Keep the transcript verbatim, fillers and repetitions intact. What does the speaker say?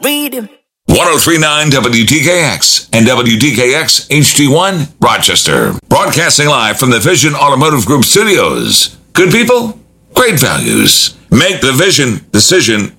Read him. ten thirty-nine W T K X and W T K X H D one Rochester. Broadcasting live from the Vision Automotive Group studios. Good people, great values. Make the Vision decision